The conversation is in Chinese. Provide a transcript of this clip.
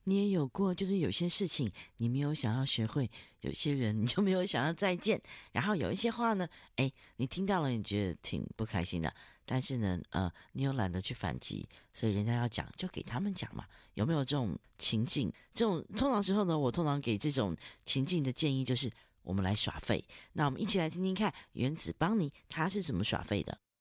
你也有过，就是有些事情你没有想要学会，有些人你就没有想要再见，然后有一些话呢，你听到了，你觉得挺不开心的，但是呢，你又懒得去反击，所以人家要讲就给他们讲嘛。有没有这种情境？这种通常时候呢，我通常给这种情境的建议就是，我们来耍废。那我们一起来听听看，原子邦尼他是怎么耍废的。